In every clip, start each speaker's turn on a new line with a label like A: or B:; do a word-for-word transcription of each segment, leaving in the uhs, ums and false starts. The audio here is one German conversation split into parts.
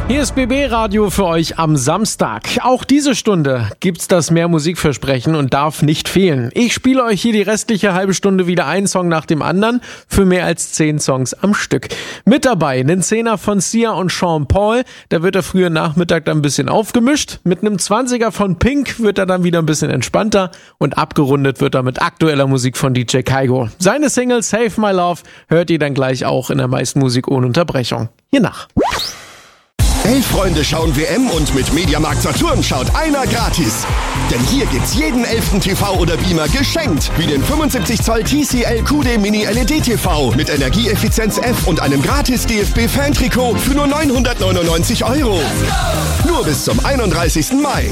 A: Hier ist B B Radio für euch am Samstag. Auch diese Stunde gibt's das Mehr Musikversprechen und darf nicht fehlen. Ich spiele euch hier die restliche halbe Stunde wieder einen Song nach dem anderen für mehr als zehn Songs am Stück. Mit dabei einen Zehner von Sia und Sean Paul. Da wird der frühe Nachmittag dann ein bisschen aufgemischt. Mit einem Zwanziger von Pink wird er dann wieder ein bisschen entspannter. Und abgerundet wird er mit aktueller Musik von D J Kygo. Seine Single Save My Love hört ihr dann gleich auch in der meisten Musik ohne Unterbrechung. Hier nach.
B: Elf Freunde schauen W M und mit Mediamarkt Saturn schaut einer gratis. Denn hier gibt's jeden elften T V oder Beamer geschenkt. Wie den fünfundsiebzig Zoll T C L Q D Mini L E D T V mit Energieeffizienz F und einem gratis D F B-Fan-Trikot für nur neunhundertneunundneunzig Euro. Nur bis zum einunddreißigsten Mai.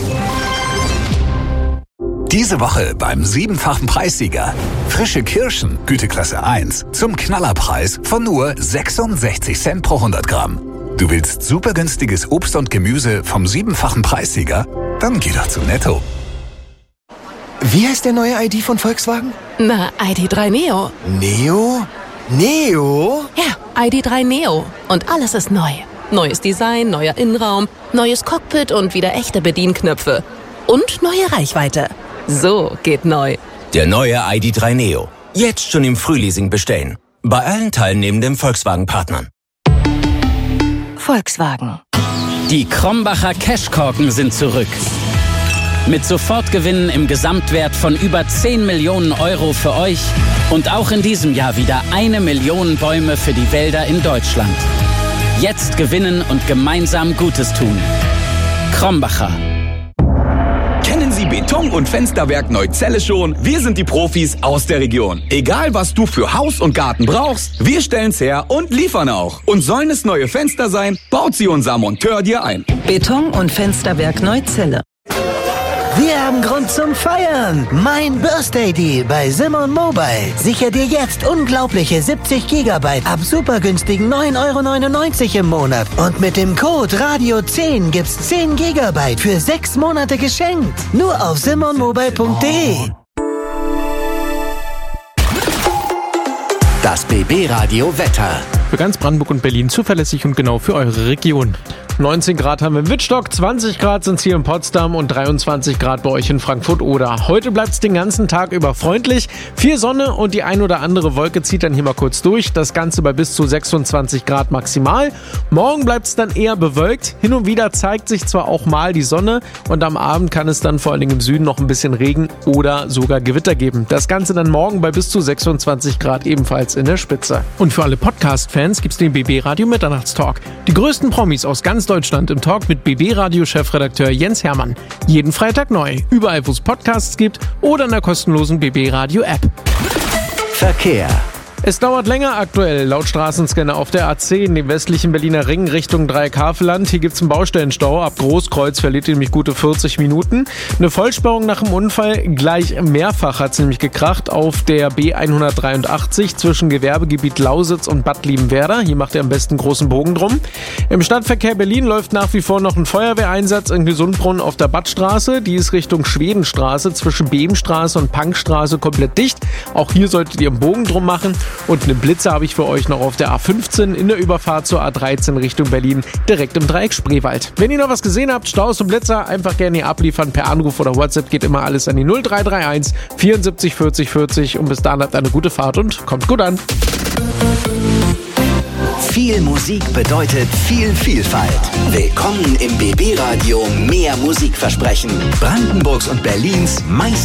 C: Diese Woche beim siebenfachen Preissieger. Frische Kirschen, Güteklasse eins, zum Knallerpreis von nur sechsundsechzig Cent pro hundert Gramm. Du willst super günstiges Obst und Gemüse vom siebenfachen Preissieger? Dann geh doch zu Netto.
D: Wie heißt der neue I D von Volkswagen?
E: Na, I D drei Neo.
D: Neo? Neo?
E: Ja, I D drei Neo. Und alles ist neu. Neues Design, neuer Innenraum, neues Cockpit und wieder echte Bedienknöpfe. Und neue Reichweite. So geht neu.
F: Der neue I D drei Neo. Jetzt schon im Frühleasing bestellen. Bei allen teilnehmenden Volkswagen-Partnern.
E: Volkswagen.
G: Die Krombacher Cashkorken sind zurück. Mit Sofortgewinnen im Gesamtwert von über zehn Millionen Euro für euch und auch in diesem Jahr wieder eine Million Bäume für die Wälder in Deutschland. Jetzt gewinnen und gemeinsam Gutes tun. Krombacher.
H: Kennen Sie Beton- und Fensterwerk Neuzelle schon? Wir sind die Profis aus der Region. Egal, was du für Haus und Garten brauchst, wir stellen's her und liefern auch. Und sollen es neue Fenster sein, baut sie unser Monteur dir ein.
I: Beton- und Fensterwerk Neuzelle.
J: Wir haben Grund zum Feiern. Mein Birthday Deal bei Simon Mobile. Sicher dir jetzt unglaubliche siebzig Gigabyte ab super günstigen neun Euro neunundneunzig im Monat. Und mit dem Code Radio zehn gibt's zehn Gigabyte für sechs Monate geschenkt. Nur auf simon mobile punkt de.
K: Das B B Radio Wetter.
A: Für ganz Brandenburg und Berlin zuverlässig und genau für eure Region. neunzehn Grad haben wir in Wittstock, zwanzig Grad sind es hier in Potsdam und dreiundzwanzig Grad bei euch in Frankfurt-Oder. Heute bleibt es den ganzen Tag über freundlich. Viel Sonne und die ein oder andere Wolke zieht dann hier mal kurz durch. Das Ganze bei bis zu sechsundzwanzig Grad maximal. Morgen bleibt es dann eher bewölkt. Hin und wieder zeigt sich zwar auch mal die Sonne und am Abend kann es dann vor allen Dingen im Süden noch ein bisschen Regen oder sogar Gewitter geben. Das Ganze dann morgen bei bis zu sechsundzwanzig Grad ebenfalls in der Spitze. Und für alle Podcast-Fans gibt's den B B Radio Mitternachtstalk. Die größten Promis aus ganz Deutschland im Talk mit B B Radio-Chefredakteur Jens Hermann. Jeden Freitag neu, überall wo es Podcasts gibt oder in der kostenlosen B B Radio App.
K: Verkehr.
A: Es dauert länger aktuell, laut Straßenscanner auf der A zehn, dem westlichen Berliner Ring Richtung Dreieckhaveland. Hier gibt's einen Baustellenstau. Ab Großkreuz verliert ihr nämlich gute vierzig Minuten. Eine Vollsperrung nach dem Unfall, gleich mehrfach hat's nämlich gekracht auf der B hundertdreiundachtzig zwischen Gewerbegebiet Lausitz und Bad Liebenwerda. Hier macht ihr am besten großen Bogen drum. Im Stadtverkehr Berlin läuft nach wie vor noch ein Feuerwehreinsatz in Gesundbrunnen auf der Badstraße. Die ist Richtung Schwedenstraße zwischen Beemstraße und Punkstraße komplett dicht. Auch hier solltet ihr einen Bogen drum machen. Und einen Blitzer habe ich für euch noch auf der A fünfzehn in der Überfahrt zur A dreizehn Richtung Berlin, direkt im Dreieck Spreewald. Wenn ihr noch was gesehen habt, Staus und Blitzer, einfach gerne hier abliefern per Anruf oder WhatsApp, geht immer alles an die null drei drei eins vierundsiebzig vierzig vierzig und bis dahin habt eine gute Fahrt und kommt gut an.
K: Viel Musik bedeutet viel Vielfalt. Willkommen im B B Radio Mehr Musikversprechen. Brandenburgs und Berlins meist